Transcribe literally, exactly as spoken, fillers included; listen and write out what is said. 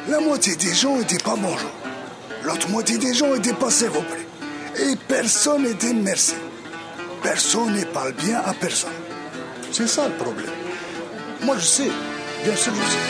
La moitié des gens ne disent pas bonjour. L'autre moitié des gens ne disent pas s'il vous plaît. Et personne ne dit merci. Personne ne parle bien à personne. C'est ça le problème. Moi, je sais. Bien sûr, je sais.